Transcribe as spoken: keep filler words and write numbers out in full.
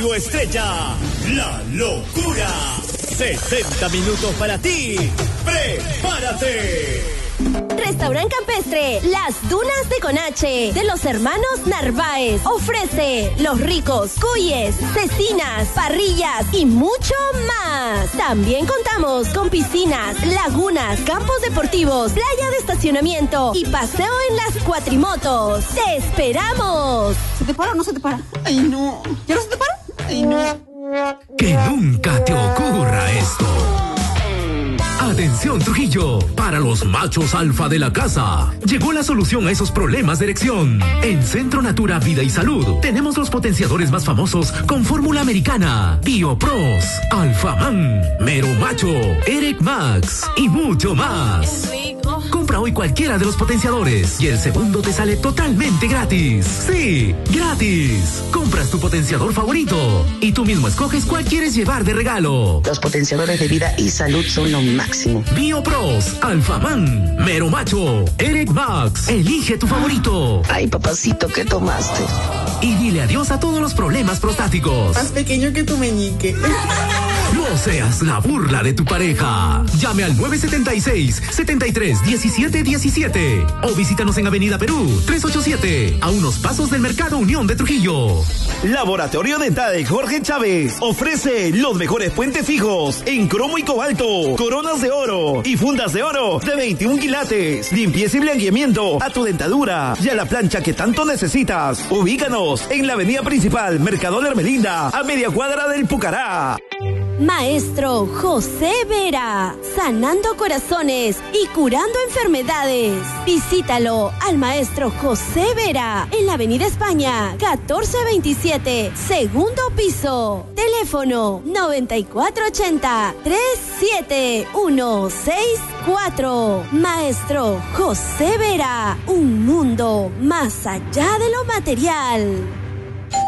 Radio Estrella, La Locura. sesenta minutos para ti. ¡Prepárate! Restaurante Campestre Las Dunas de Conache de los hermanos Narváez ofrece los ricos cuyes, cecinas, parrillas y mucho más. También contamos con piscinas, lagunas, campos deportivos, playa de estacionamiento y paseo en las cuatrimotos. ¡Te esperamos! ¿Se te para o no se te para? Ay, no. ¿Ya no se te para? Ay, no. Que nunca te ocurra esto. Atención Trujillo, para los machos alfa de la casa, llegó la solución a esos problemas de erección. En Centro Natura Vida y Salud tenemos los potenciadores más famosos con fórmula americana, BioPros, Alfaman, Mero Macho, Erec Max y mucho más. Compra hoy cualquiera de los potenciadores y el segundo te sale totalmente gratis. Sí, gratis. Compras tu potenciador favorito y tú mismo escoges cuál quieres llevar de regalo. Los potenciadores de vida y salud son lo máximo. BioPros, Alfaman, Mero Macho, Erec Max. Elige tu favorito. Ay, papacito, ¿qué tomaste? Y dile adiós a todos los problemas prostáticos. Más pequeño que tu meñique. No seas la burla de tu pareja. Llame al nueve siete seis, siete tres, uno siete uno siete o visítanos en Avenida Perú trescientos ochenta y siete, a unos pasos del Mercado Unión de Trujillo. Laboratorio Dental Jorge Chávez ofrece los mejores puentes fijos en cromo y cobalto, coronas de oro y fundas de oro de veintiún quilates, limpieza y blanqueamiento a tu dentadura y a la plancha que tanto necesitas. Ubícanos en la avenida principal Mercado La Hermelinda, a media cuadra del Pucará. Maestro José Vera, sanando corazones y curando enfermedades. Visítalo al Maestro José Vera en la Avenida España, catorce veintisiete, segundo piso. Teléfono noventa y cuatro ochenta, treinta y siete ciento sesenta y cuatro. Maestro José Vera, un mundo más allá de lo material.